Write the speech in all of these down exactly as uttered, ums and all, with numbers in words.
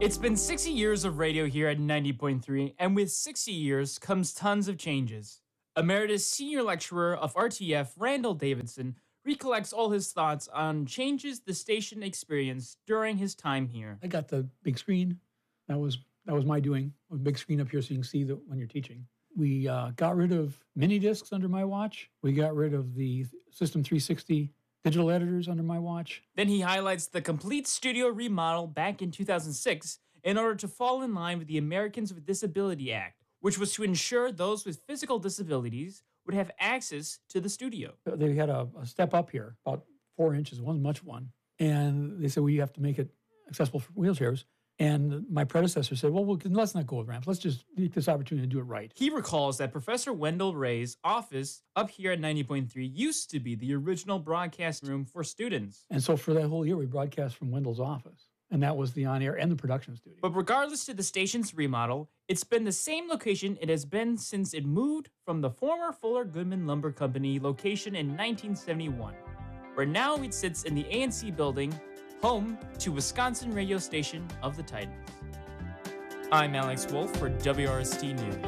It's been sixty years of radio here at ninety point three, and with sixty years comes tons of changes. Emeritus Senior Lecturer of R T F, Randall Davidson, recollects all his thoughts on changes the station experienced during his time here. I got the big screen. That was that was my doing. A big screen up here so you can see the, when you're teaching. We uh, got rid of mini discs under my watch. We got rid of the System three sixty digital editors under my watch. Then he highlights the complete studio remodel back in two thousand six in order to fall in line with the Americans with Disability Act, which was to ensure those with physical disabilities would have access to the studio. They had a, a step up here, about four inches, one much one. And they said, well, you have to make it accessible for wheelchairs. And my predecessor said, well, well, let's not go with ramps. Let's just take this opportunity to do it right. He recalls that Professor Wendell Ray's office up here at ninety point three used to be the original broadcast room for students. And so for that whole year, we broadcast from Wendell's office. And that was the on-air and the production studio. But regardless to the station's remodel, it's been the same location it has been since it moved from the former Fuller Goodman Lumber Company location in nineteen seventy-one, where now it sits in the A N C building, home to Wisconsin radio station of the Titans. I'm Alex Wolf for W R S T News.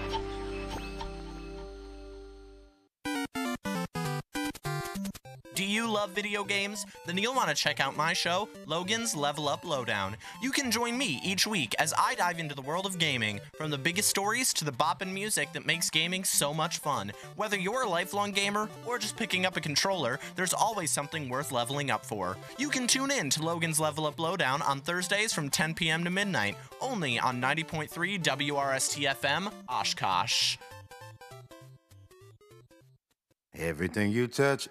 Do you love video games? Then you'll want to check out my show, Logan's Level Up Lowdown. You can join me each week as I dive into the world of gaming, from the biggest stories to the boppin' music that makes gaming so much fun. Whether you're a lifelong gamer or just picking up a controller, there's always something worth leveling up for. You can tune in to Logan's Level Up Lowdown on Thursdays from ten p.m. to midnight, only on ninety point three W R S T F M, Oshkosh. Everything you touch